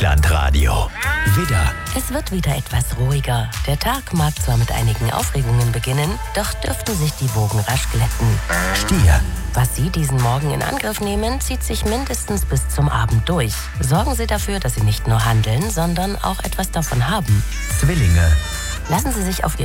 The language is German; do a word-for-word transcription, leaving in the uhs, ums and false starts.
Hechtlandradio. Widder, Es wird wieder etwas ruhiger. Der Tag mag zwar mit einigen Aufregungen beginnen, doch dürften sich die Wogen rasch glätten. Stier, Was Sie diesen Morgen in Angriff nehmen, zieht sich mindestens bis zum Abend durch. Sorgen Sie dafür, dass Sie nicht nur handeln, sondern auch etwas davon haben. Zwillinge, Lassen Sie sich auf